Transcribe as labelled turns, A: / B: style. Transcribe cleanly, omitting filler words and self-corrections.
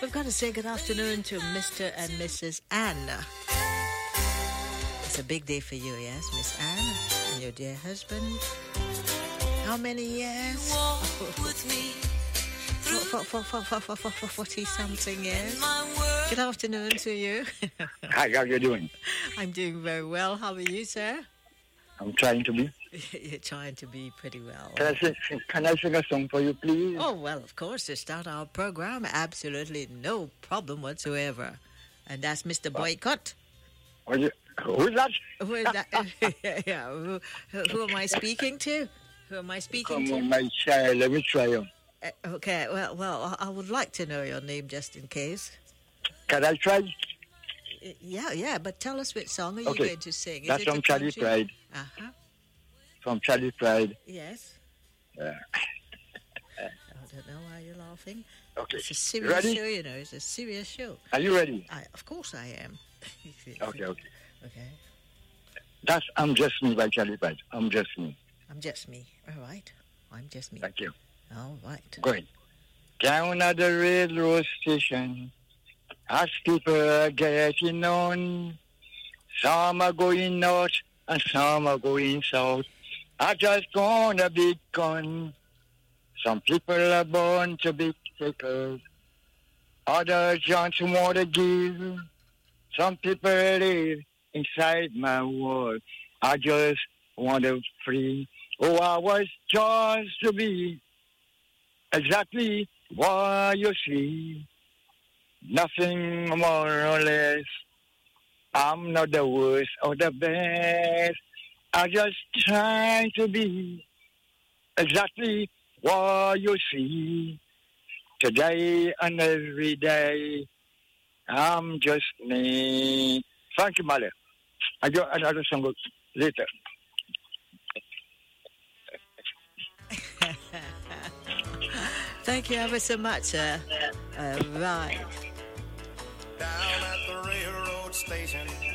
A: We've got to say good afternoon to Mr. and Mrs. Anne. It's a big day for you, yes, Miss Anne, and your dear husband. How many years? With me. For 40-something years. Good afternoon to you.
B: Hi, how are you doing?
A: I'm doing very well. How are you, sir?
B: I'm trying to be.
A: You're trying to be pretty well.
B: Can I sing a song for you, please?
A: Oh, well, of course, to start our program, absolutely no problem whatsoever. And that's Mr. Boycott.
B: Who is that?
A: Who is that? Yeah, who am I speaking to? Who am I speaking
B: Come
A: to?
B: on, my child, let me try you.
A: Okay, well, I would like to know your name just in case.
B: Can I try?
A: Yeah, but tell us which song are you going to sing? Is
B: That's
A: it
B: from
A: a
B: Charlie
A: country?
B: Pride.
A: Uh-huh.
B: From Charlie Pride.
A: Yes.
B: Yeah.
A: I don't know why you're laughing.
B: Okay.
A: It's a serious
B: Ready?
A: show, you know. It's a serious show.
B: Are you ready?
A: Of course I am.
B: Okay.
A: Okay.
B: That's I'm Just Me by Charlie Pride. I'm Just Me.
A: I'm just me. All right. I'm just me.
B: Thank you.
A: All right.
B: Going. Down at the railroad station, as people are getting on, some are going north and some are going south. I just gone a big gun. Some people are born to be takers. Others just want to give. Some people live inside my world. I just want to free. Oh, I was just to be exactly what you see. Nothing more or less. I'm not the worst or the best. I just try to be exactly what you see. Today and every day, I'm just me. Thank you, Mother. I got another song later.
A: Thank you ever so much, sir. Right.
C: Down at the railroad station.